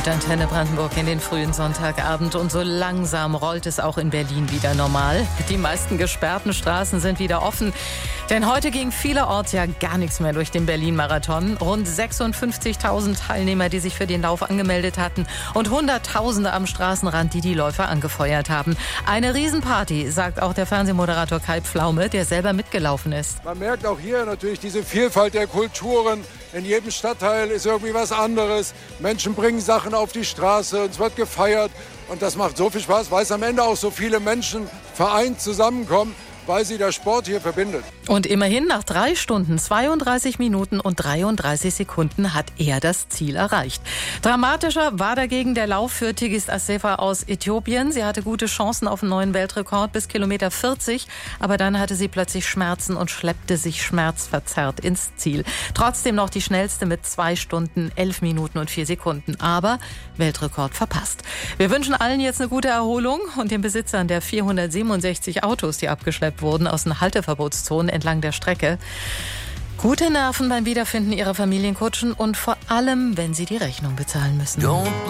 Mit Antenne Brandenburg in den frühen Sonntagabend. Und so langsam rollt es auch in Berlin wieder normal. Die meisten gesperrten Straßen sind wieder offen. Denn heute ging vielerorts ja gar nichts mehr durch den Berlin-Marathon. Rund 56.000 Teilnehmer, die sich für den Lauf angemeldet hatten. Und Hunderttausende am Straßenrand, die Läufer angefeuert haben. Eine Riesenparty, sagt auch der Fernsehmoderator Kai Pflaume, der selber mitgelaufen ist. Man merkt auch hier natürlich diese Vielfalt der Kulturen. In jedem Stadtteil ist irgendwie was anderes. Menschen bringen Sachen auf die Straße, es wird gefeiert. Und das macht so viel Spaß, weil es am Ende auch so viele Menschen vereint zusammenkommen, weil sie der Sport hier verbindet. Und immerhin nach 3 Stunden, 32 Minuten und 33 Sekunden hat er das Ziel erreicht. Dramatischer war dagegen der Lauf für Tigist Assefa aus Äthiopien. Sie hatte gute Chancen auf einen neuen Weltrekord bis Kilometer 40. Aber dann hatte sie plötzlich Schmerzen und schleppte sich schmerzverzerrt ins Ziel. Trotzdem noch die schnellste mit 2 Stunden, 11 Minuten und 4 Sekunden. Aber Weltrekord verpasst. Wir wünschen allen jetzt eine gute Erholung und den Besitzern der 467 Autos, die abgeschleppt wurden aus den Halteverbotszonen entlang der Strecke. Gute Nerven beim Wiederfinden ihrer Familienkutschen und vor allem, wenn sie die Rechnung bezahlen müssen.